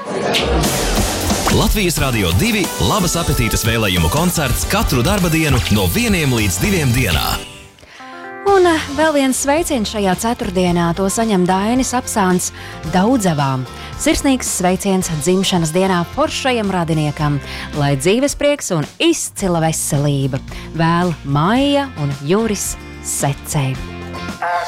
Latvijas Radio 2 labas apetītes vēlējumu koncerts katru darba dienu no 1 līdz 2 dienā. Un vēl viens sveiciens šajā ceturtdienā, to saņem Dainis Apsāns Daudzavām. Sirsnīgs sveiciens dzimšanas dienā foršajam radiniekam, lai dzīves prieks un izcila veselība. Vēl Maija un Juris Secei.